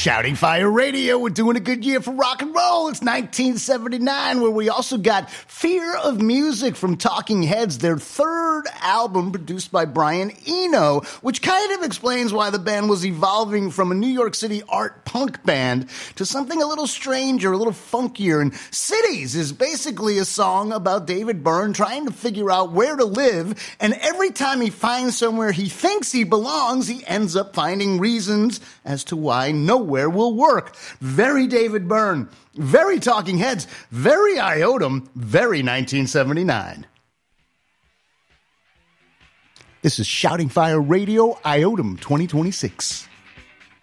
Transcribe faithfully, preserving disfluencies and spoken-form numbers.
Shouting Fire Radio, we're doing a good year for rock and roll. It's nineteen seventy-nine, where we also got Fear of Music from Talking Heads, their third album produced by Brian Eno, which kind of explains why the band was evolving from a New York City art punk band to something a little stranger, a little funkier. And Cities is basically a song about David Byrne trying to figure out where to live, and every time he finds somewhere he thinks he belongs, he ends up finding reasons as to why nowhere will work. Very David Byrne, very Talking Heads, very Iotum, very nineteen seventy-nine. This is Shouting Fire Radio, Iotum twenty twenty-six.